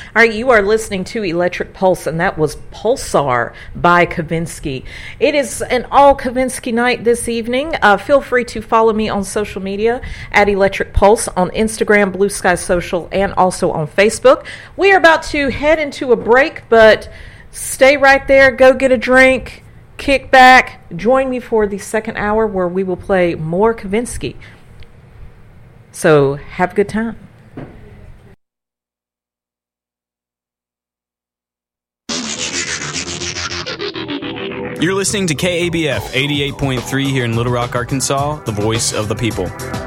All right, you are listening to Electric Pulse, and that was Pulsar by Kavinsky. It is an all Kavinsky night this evening. Feel free to follow me on social media at Electric Pulse on Instagram, Blue Sky Social, and also on Facebook. We are about to head into a break, but stay right there. Go get a drink, kick back, join me for the second hour where we will play more Kavinsky. So have a good time. You're listening to KABF 88.3 here in Little Rock, Arkansas, the voice of the people.